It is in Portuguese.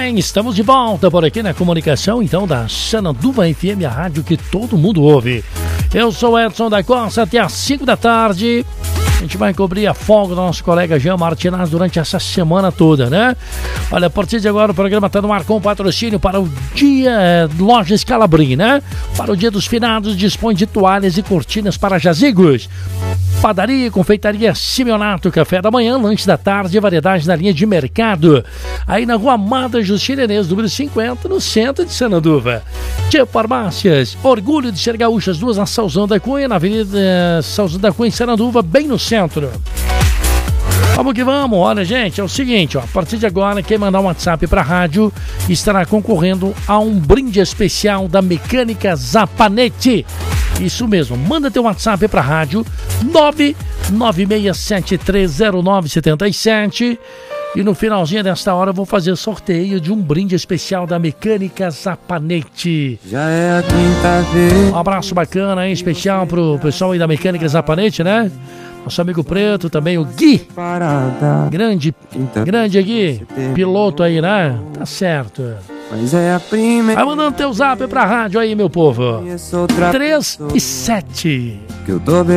bem, estamos de volta por aqui na comunicação, então, da Sananduva FM, a rádio que todo mundo ouve. Eu sou Edson da Costa, até às 5 da tarde. A gente vai cobrir a folga do nosso colega Jean Martinaz durante essa semana toda, né? Olha, a partir de agora o programa está no ar com patrocínio para o dia Loja Scalabrin, né? Para o Dia dos Finados, dispõe de toalhas e cortinas para jazigos. Padaria, confeitaria Simeonato, café da manhã, lanche da tarde e variedades na linha de mercado. Aí na Rua Amada Justinenês, número 50, no centro de Sananduva. Tia Farmácias, orgulho de ser gaúcho, as duas na Salzão da Cunha, na Avenida Salzão da Cunha, em Sananduva, bem no centro. Vamos que vamos, olha gente, é o seguinte, ó, a partir de agora, quem mandar um WhatsApp para a rádio estará concorrendo a um brinde especial da Mecânica Zapanete. Isso mesmo, manda teu WhatsApp para a rádio 996730977 e no finalzinho desta hora eu vou fazer o sorteio de um brinde especial da Mecânica Zapanete. Já é a quinta vez. Um abraço bacana aí, especial pro pessoal aí da Mecânica Zapanete, né? Nosso amigo Preto, também o Gui. Grande Gui, piloto aí, né? Tá certo. Mas é a primeira. Vai mandando teu zap pra rádio aí, meu povo. 3 e 7. Que eu tô bem.